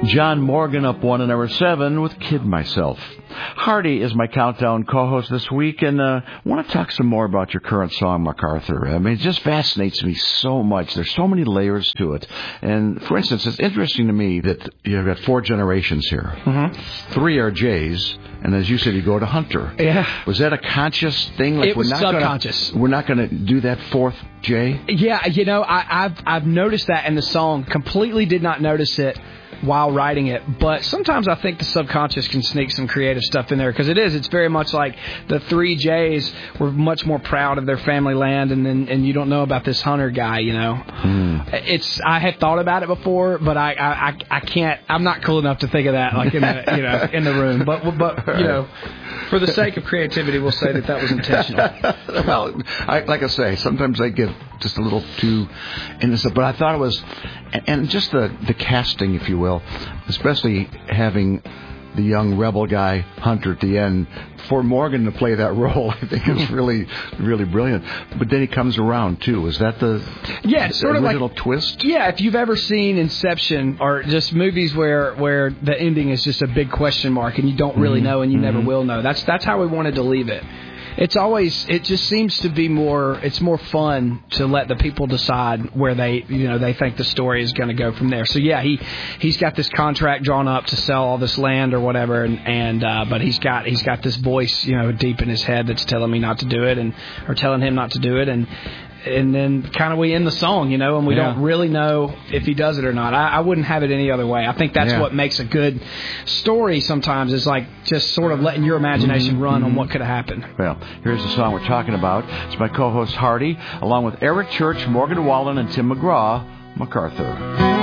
John Morgan up 1 and number 7 with Kid Myself. Hardy is my countdown co-host this week, and I want to talk some more about your current song, MacArthur. I mean, it just fascinates me so much. There's so many layers to it. And, for instance, it's interesting to me that you've got 4 generations here. Mm-hmm. 3 are Jays, and as you said, you go to Hunter. Yeah. Was that a conscious thing? Like, it was subconscious. We're not going to do that 4th Jay? Yeah, you know, I've noticed that in the song. Completely did not notice it while writing it, but sometimes I think the subconscious can sneak some creative stuff in there, because it's very much like the 3 Jays were much more proud of their family land, and you don't know about this Hunter guy, you know. I had thought about it before, but I can't. I'm not cool enough to think of that like in the in the room. But you know, for the sake of creativity, we'll say that was intentional. Well, like I say, sometimes I get just a little too innocent, but I thought it was, and just the casting, if you will, especially having the young rebel guy Hunter at the end, for Morgan to play that role, I think is really, really brilliant. But then he comes around too. Is that the sort of original like, twist? Yeah, if you've ever seen Inception or just movies where the ending is just a big question mark and you don't really know and you never will know. That's how we wanted to leave it. It just seems to be it's more fun to let the people decide where they think the story is going to go from there. So yeah, he's got this contract drawn up to sell all this land or whatever, but he's got this voice, deep in his head that's telling me not to do it or telling him not to do it, and then kind of we end the song, and we don't really know if he does it or not. I wouldn't have it any other way. I think that's what makes a good story sometimes, is like just sort of letting your imagination run on what could have happened. Well, here's the song we're talking about. It's my co-host Hardy, along with Eric Church, Morgan Wallen, and Tim McGraw, MacArthur.